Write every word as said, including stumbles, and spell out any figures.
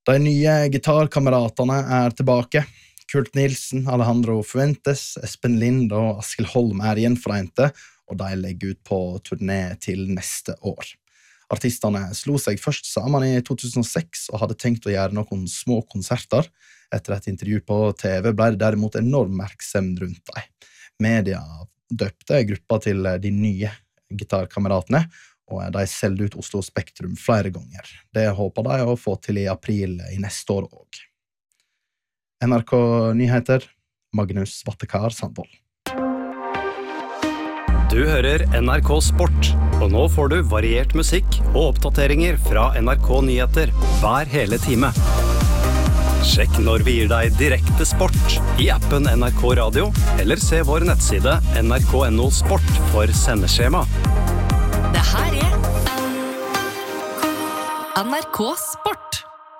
De nye gitarkameratene er tilbake. Kurt Nilsen, Alejandro Fuentes, Espen Lind og Askild Holm er gjenforente, og de legger ut på turné til neste år. Artistene slo seg først sammen i to tusen og seks og hadde tenkt å gjøre noen små konserter. Etter et intervju på T V ble det derimot enorm merksemd rundt dem. Media døpte gruppa til de nye gitarkameratene, og de selgte ut Oslo Spektrum flere ganger. Det håper de å få til i april i neste år også. N R K Nyheter, Magnus Vattekar Sandvold. Du hører N R K Sport, og nå får du variert musikk og oppdateringer fra N R K Nyheter hver hele time. Sjekk når vi gir deg direkte sport i appen N R K Radio, eller se vår nettside N R K N O Sport for sendeskjema. Det her er N R K Sport.